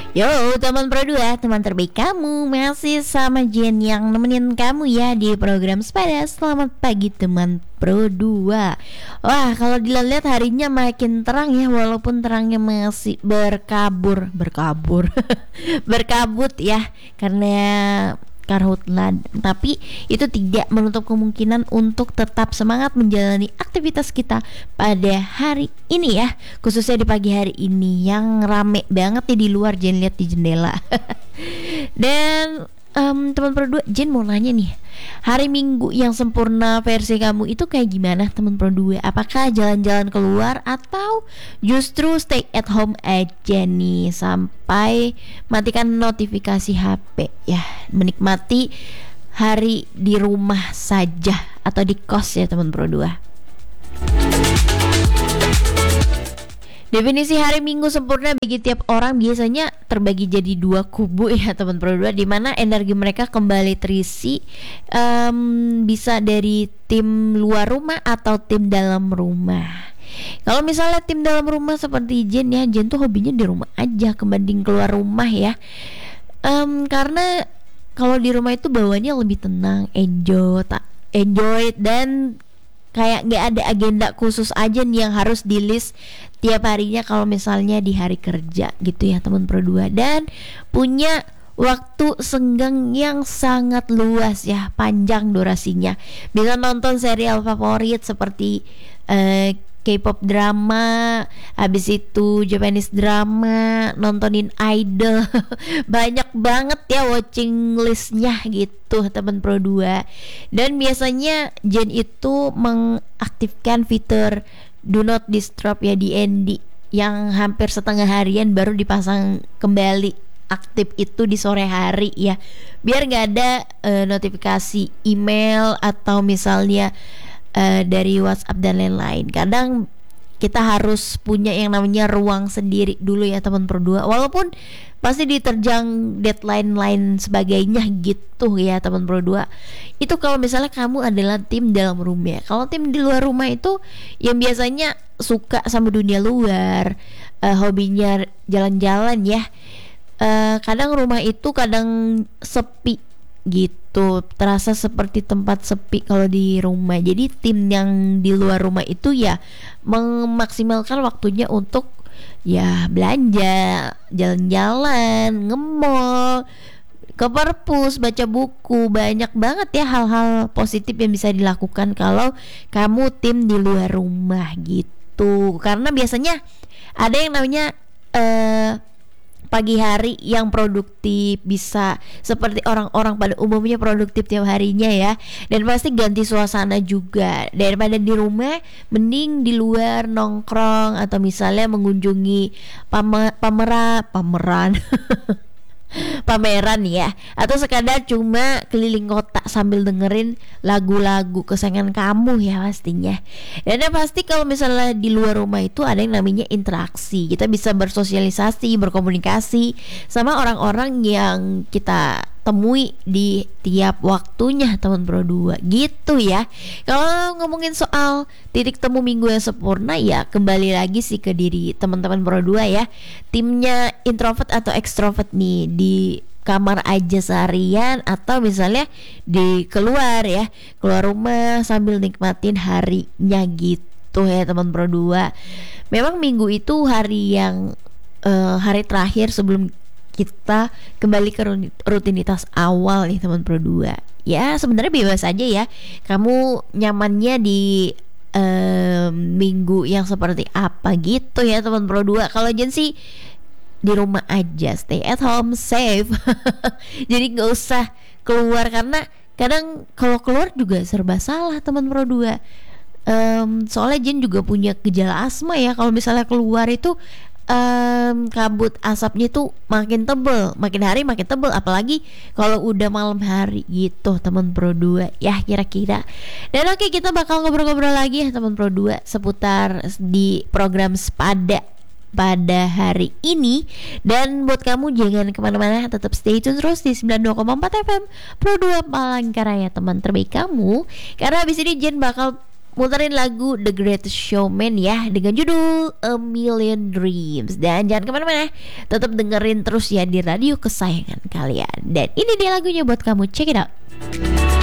Yo teman Pro 2, teman terbaik kamu. Masih sama Jen yang nemenin kamu ya di program Sepada. Selamat pagi teman Pro 2. Wah, kalau dilihat harinya makin terang ya, walaupun terangnya masih berkabut ya, karena karhutla, tapi itu tidak menutup kemungkinan untuk tetap semangat menjalani aktivitas kita pada hari ini ya, khususnya di pagi hari ini yang rame banget nih di luar. Jen lihat di jendela. Dan teman Pro 2, Jen mau nanya nih, hari Minggu yang sempurna versi kamu itu kayak gimana teman Pro 2? Apakah jalan-jalan keluar atau justru stay at home aja nih sampai matikan notifikasi HP ya, menikmati hari di rumah saja atau di kos ya teman Pro 2? Definisi hari Minggu sempurna bagi tiap orang biasanya terbagi jadi dua kubu ya teman Pro 2, di mana energi mereka kembali terisi, bisa dari tim luar rumah atau tim dalam rumah. Kalau misalnya tim dalam rumah seperti Jen ya, Jen tuh hobinya di rumah aja kebanding keluar rumah ya. Karena kalau di rumah itu bawaannya lebih tenang, enjoy dan kayak gak ada agenda khusus aja nih yang harus di list tiap harinya kalau misalnya di hari kerja gitu ya teman Pro 2. Dan punya waktu senggang yang sangat luas ya, panjang durasinya. Bisa nonton serial favorit seperti K-pop drama, habis itu Japanese drama, nontonin idol. Banyak banget ya watching listnya gitu teman Pro 2. Dan biasanya Jen itu mengaktifkan fitur Do Not Disturb ya di ND, yang hampir setengah harian baru dipasang kembali aktif itu di sore hari ya, biar gak ada notifikasi email atau misalnya dari WhatsApp dan lain-lain. Kadang kita harus punya yang namanya ruang sendiri dulu ya teman Pro 2, walaupun pasti diterjang deadline lain sebagainya gitu ya teman Pro 2. Itu kalau misalnya kamu adalah tim dalam rumah. Kalau tim di luar rumah itu yang biasanya suka sama dunia luar, hobinya jalan-jalan ya, kadang rumah itu kadang sepi gitu, terasa seperti tempat sepi kalau di rumah. Jadi tim yang di luar rumah itu ya memaksimalkan waktunya untuk ya belanja, jalan-jalan, nge-mall, ke perpus, baca buku. Banyak banget ya hal-hal positif yang bisa dilakukan kalau kamu tim di luar rumah gitu. Karena biasanya ada yang namanya pagi hari yang produktif, bisa seperti orang-orang pada umumnya produktif tiap harinya ya. Dan pasti ganti suasana juga. Daripada di rumah, mending di luar nongkrong atau misalnya mengunjungi pameran pameran ya, atau sekadar cuma keliling kota sambil dengerin lagu-lagu kesayangan kamu ya pastinya. Dan yang pasti kalau misalnya di luar rumah itu ada yang namanya interaksi. Kita bisa bersosialisasi, berkomunikasi sama orang-orang yang kita temui di tiap waktunya teman Pro 2 gitu ya. Kalau ngomongin soal titik temu minggu yang sempurna ya, kembali lagi sih ke diri teman-teman Pro 2 ya. Timnya introvert atau extrovert nih, di kamar aja seharian atau misalnya di keluar ya, keluar rumah sambil nikmatin harinya gitu ya teman Pro 2. Memang minggu itu hari yang hari terakhir sebelum kita kembali ke rutinitas awal nih teman Pro 2. Ya sebenarnya bebas aja ya, kamu nyamannya di minggu yang seperti apa gitu ya teman Pro 2. Kalau Jen sih di rumah aja, stay at home, safe. Jadi gak usah keluar, karena kadang kalau keluar juga serba salah teman Pro 2. Soalnya Jen juga punya gejala asma ya, kalau misalnya keluar itu kabut asapnya tuh makin tebel, makin hari makin tebel, apalagi kalau udah malam hari gitu teman Pro 2 ya kira-kira. Dan oke, kita bakal ngobrol-ngobrol lagi ya teman Pro 2 seputar di program Sepada pada hari ini. Dan buat kamu jangan kemana-mana, tetap stay tune terus di 92,4 FM Pro 2 Palangkaraya, teman terbaik kamu. Karena habis ini Jen bakal muterin lagu The Greatest Showman ya, dengan judul A Million Dreams. Dan jangan kemana-mana, tetap dengerin terus ya di radio kesayangan kalian. Dan ini dia lagunya buat kamu, check it out.